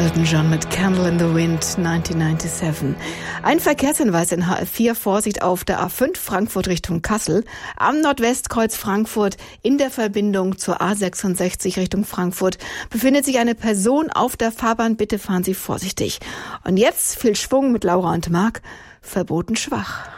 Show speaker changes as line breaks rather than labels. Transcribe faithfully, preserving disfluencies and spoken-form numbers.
Elton John mit Candle in the Wind neunzehnhundertsiebenundneunzig. Ein Verkehrshinweis in H F vier, Vorsicht auf der A fünf Frankfurt Richtung Kassel. Am Nordwestkreuz Frankfurt in der Verbindung zur A sechsundsechzig Richtung Frankfurt befindet sich eine Person auf der Fahrbahn. Bitte fahren Sie vorsichtig. Und jetzt viel Schwung mit Laura und Marc. Verboten schwach.